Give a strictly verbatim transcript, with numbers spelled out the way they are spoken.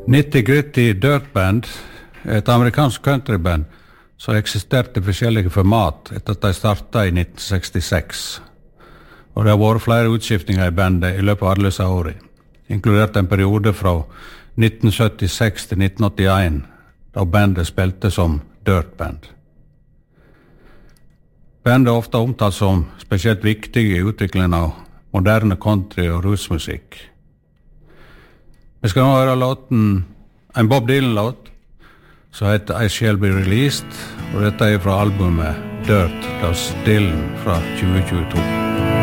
Nitty Gritty Dirt Band er et amerikansk countryband som eksisterte i forskjellige format etter at de startet i nitten sekstiseks. Og det har vært flere utskiftninger i bandet i løpet av alle disse årene, inkludert en periode fra nitten syttiseks til nitten åttien, da bandet spilte som Dirt Band. Bandet er ofte omtalt som spesielt viktig i utviklingen av moderne country- og rusmusikk. Vi skal nå høre låten, en Bob Dylan-låt, som heter I Shall Be Released, og dette er fra albumet Dirt, Does Dylan fra tjue tjueto.